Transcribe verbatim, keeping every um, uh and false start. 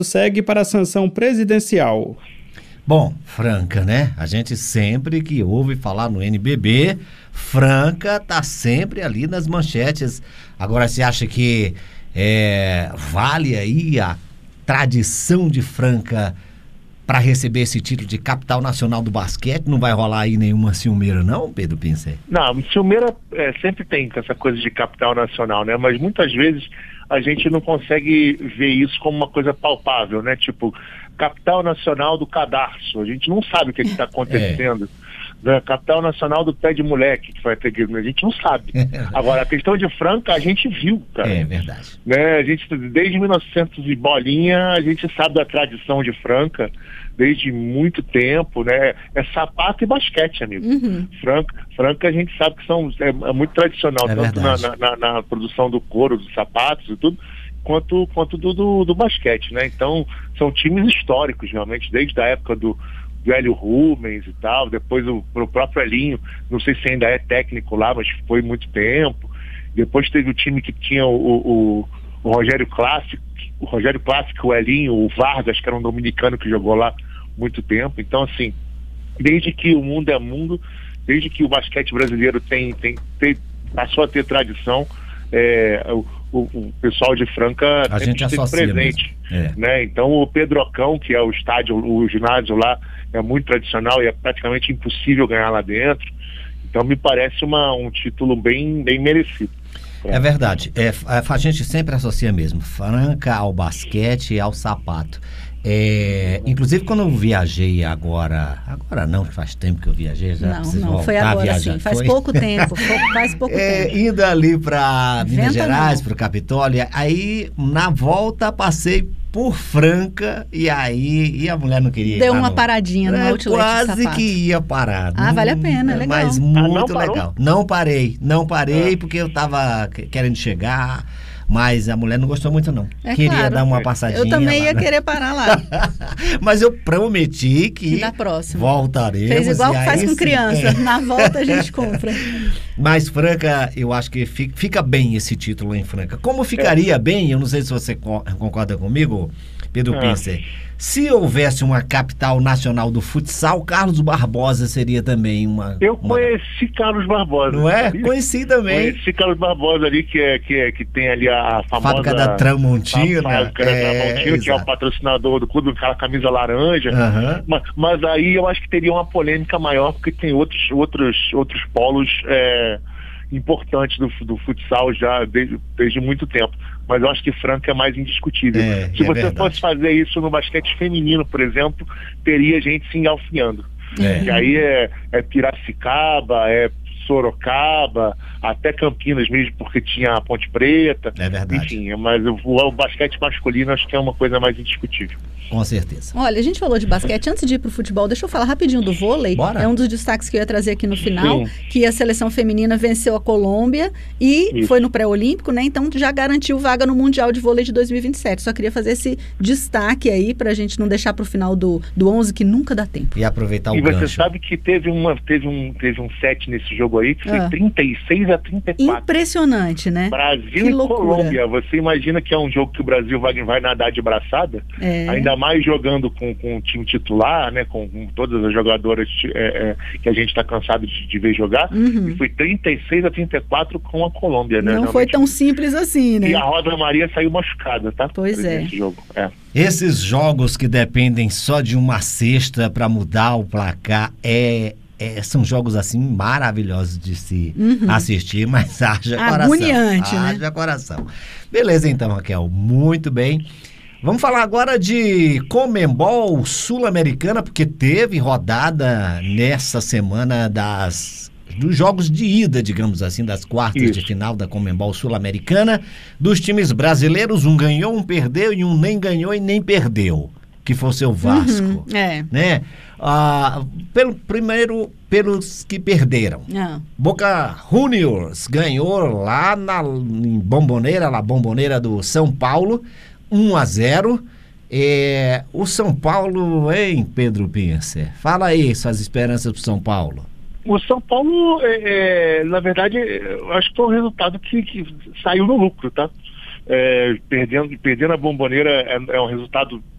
segue para a sanção presidencial. Bom, Franca, né? A gente sempre que ouve falar no N B B, Franca tá sempre ali nas manchetes. Agora, você acha que é, vale aí a tradição de Franca para receber esse título de capital nacional do basquete? Não vai rolar aí nenhuma ciumeira não, Pedro Pincer? Não, ciumeira é, sempre tem essa coisa de capital nacional, né? Mas muitas vezes a gente não consegue ver isso como uma coisa palpável, né? Tipo, capital nacional do cadarço. A gente não sabe o que está acontecendo. É. Né? Capital nacional do pé de moleque que vai ter que... A gente não sabe. Agora, a questão de Franca, a gente viu, cara. É verdade. Né? A gente, desde mil e novecentos e bolinha, a gente sabe da tradição de Franca, desde muito tempo, né? É sapato e basquete, amigo. Uhum. Franca, Franca, a gente sabe que são, é, é muito tradicional, é tanto na, na, na produção do couro, dos sapatos e tudo, quanto, quanto do, do, do basquete, né? Então, são times históricos, realmente, desde a época do, do Hélio Rubens e tal, depois o, o próprio Elinho, não sei se ainda é técnico lá, mas foi muito tempo. Depois teve o time que tinha o, o, o Rogério Clássico, o Rogério Clássico, o Elinho, o Vargas, que era um dominicano que jogou lá muito tempo. Então, assim, desde que o mundo é mundo, desde que o basquete brasileiro tem, tem, tem passou a ter tradição, é, o, o, o pessoal de Franca a gente esteve presente. É. Né? Então, o Pedrocão, que é o estádio, o ginásio lá, é muito tradicional e é praticamente impossível ganhar lá dentro. Então, me parece uma, um título bem, bem merecido. É verdade, é, a gente sempre associa mesmo Franca ao basquete e ao sapato. É, inclusive quando eu viajei agora, agora não, faz tempo que eu viajei, já não, não, foi agora sim, faz foi? pouco tempo, faz pouco é, tempo. Indo ali para Minas Venta Gerais, para o Capitólio, aí na volta passei por Franca e aí e a mulher não queria ir. Deu uma no, paradinha no é, outlet quase que ia parar. Ah, não, vale a pena, é legal. Mas ah, muito não legal. Não parei, não parei ah. porque eu tava querendo chegar. Mas a mulher não gostou muito, não. É Queria claro. dar uma passadinha. Eu também lá, ia né? querer parar lá. Mas eu prometi que na próxima voltaremos. Fez igual que faz com criança. É. Na volta a gente compra. Mas Franca, eu acho que fica bem esse título em Franca. Como ficaria é. bem, eu não sei se você concorda comigo, Pedro é. Pincer, se houvesse uma capital nacional do futsal, Carlos Barbosa seria também uma... Eu uma... conheci Carlos Barbosa. Não é? Conheci também. Conheci Carlos Barbosa ali, que, é, que, é, que tem ali a famosa... Fábrica da Tramontina. A fábrica da é, Tramontina, que é o patrocinador do clube, aquela camisa laranja. Uhum. Mas, mas aí eu acho que teria uma polêmica maior, porque tem outros, outros, outros polos é, importantes do, do futsal já desde, desde muito tempo. Mas eu acho que Franca é mais indiscutível. É, se é você verdade. fosse fazer isso no basquete feminino, por exemplo, teria gente se engalfinhando. É. E aí é, é Piracicaba, é Sorocaba, até Campinas mesmo, porque tinha a Ponte Preta. É verdade. Enfim, mas o, o basquete masculino acho que é uma coisa mais indiscutível. Com certeza. Olha, a gente falou de basquete. Antes de ir pro futebol, deixa eu falar rapidinho do vôlei. Bora. É um dos destaques que eu ia trazer aqui no final, Sim. que a seleção feminina venceu a Colômbia e Isso. foi no pré-olímpico, né? Então já garantiu vaga no Mundial de Vôlei de dois mil e vinte e sete. Só queria fazer esse destaque aí pra gente não deixar pro final do, do onze, que nunca dá tempo. E aproveitar o e gancho. E você sabe que teve, uma, teve, um, teve um set nesse jogo aí que foi ah. trinta e seis a trinta e quatro. Impressionante, né? Brasil que e loucura. Colômbia. Você imagina que é um jogo que o Brasil vai, vai nadar de braçada? É. Ainda mais jogando com, com o time titular, né? Com, com todas as jogadoras é, é, que a gente está cansado de, de ver jogar. Uhum. E foi trinta e seis a trinta e quatro com a Colômbia, né? Não Realmente. foi tão simples assim, né? E a Rosa Maria saiu machucada, tá? Pois é. Nesse jogo. É. Esses jogos que dependem só de uma cesta para mudar o placar é... É, são jogos assim maravilhosos de se uhum. assistir, mas haja coração. Agoniante, né? Haja coração. Beleza então, Raquel, muito bem. Vamos falar agora de Conmebol Sul-Americana, porque teve rodada nessa semana das, dos jogos de ida, digamos assim, das quartas Isso. de final da Conmebol Sul-Americana, dos times brasileiros, um ganhou, um perdeu e um nem ganhou e nem perdeu, que foi o seu Vasco, uhum, é. né? Ah, pelo, primeiro, pelos que perderam. Ah. Boca Juniors ganhou lá na em Bombonera, na Bombonera do São Paulo, um a zero. É, o São Paulo, hein, Pedro Pincer? Fala aí suas esperanças pro São Paulo. O São Paulo, é, é, na verdade, eu acho que foi um resultado que, que saiu no lucro, tá? é, perdendo, perdendo a Bomboneira é, é um resultado